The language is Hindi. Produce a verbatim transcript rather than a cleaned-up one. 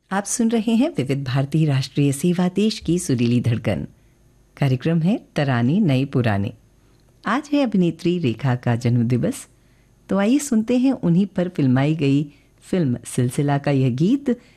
आप सुन रहे हैं विविध भारती राष्ट्रीय सेवा देश की सुरीली धड़कन। कार्यक्रम है तराने नए पुराने। आज है अभिनेत्री रेखा का जन्मदिवस, तो आइए सुनते हैं उन्हीं पर फिल्माई गई फिल्म सिलसिला का यह गीत